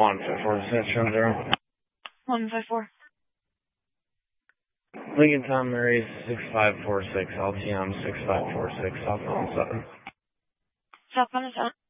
154. 154. Lincoln Tom Murray 6546, LTM 6546, Southbound 7. Southbound 7.